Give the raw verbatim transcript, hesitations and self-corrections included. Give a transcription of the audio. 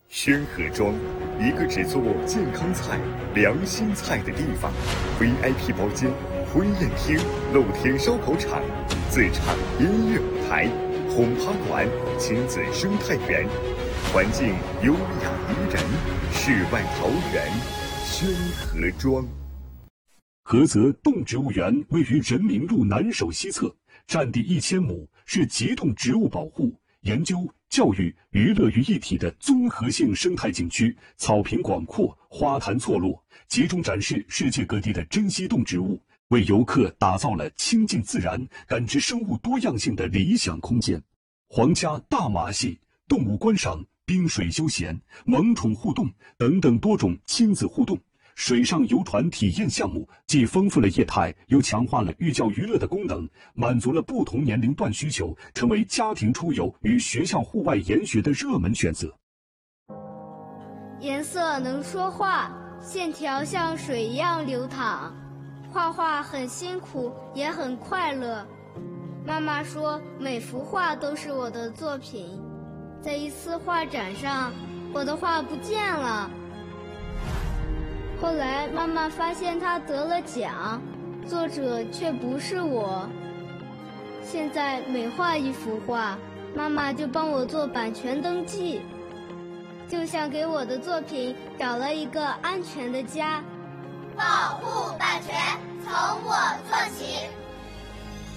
宣和庄，一个只做健康菜、良心菜的地方。V I P 包间、婚宴厅、露天烧烤场、自唱音乐舞台、轰趴馆、亲子生态园，环境优雅宜人，世外桃源。宣和庄。菏泽动植物园位于人民路南首西侧，占地一千亩，是极动植物保护、研究、教育、娱乐于一体的综合性生态景区，草坪广阔，花坛错落，集中展示世界各地的珍稀动植物，为游客打造了亲近自然、感知生物多样性的理想空间。皇家大马戏、动物观赏、冰水休闲、萌宠互动等等多种亲子互动、水上游船体验项目，既丰富了业态，又强化了寓教于乐的功能，满足了不同年龄段需求，成为家庭出游与学校户外研学的热门选择。 颜色能说话，线条像水一样流淌，画画很辛苦，也很快乐。妈妈说，每幅画都是我的作品。在一次画展上，我的画不见了。后来妈妈发现他得了奖，作者却不是我。现在每画一幅画，妈妈就帮我做版权登记，就像给我的作品找了一个安全的家。 保护版权从我做起。